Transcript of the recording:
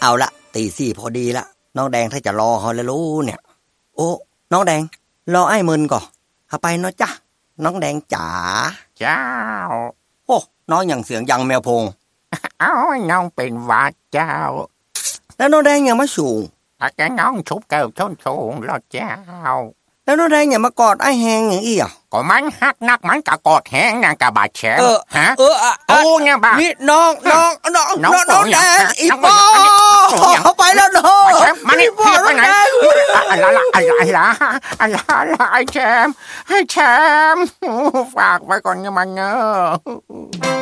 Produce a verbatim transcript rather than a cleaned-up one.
เอาละตีสี่พอดีละน้องแดงถ้าจะรอเขาแล้วรู้เนี่ยโอ้น้องแดงรอไอ้มึนก่อนเข้าไปเนาะจ้ะน้องแดงจ๋าเจ้าโอ้น้องอย่างเสียงยังแมวพงเอ้าน้องเป็นหวัดเจ้าแล้วน้องแดงอย่ามาสูงอาแกน้องชุบแก้วชนสูงแล้วเจ้าแล้วน้องแดงอย่ามากอดไอ้แหงอย่างอี้อ่ะก็มันฮักนักมันกะกอดแหงนางกะบาดแฉเออฮะเออโอ้เนี่ยบ้านี่น้องน้องน้องน้องน้องแดงอีปอเขาไปแล้วเนาะมานี่พี่ไปไหนอะไรล่ะอะไรล่ะอะไรล่ะไอ้แชมป์ไอ้แชมป์ฝากไว้ก่อนเนี่ยมันเนอะ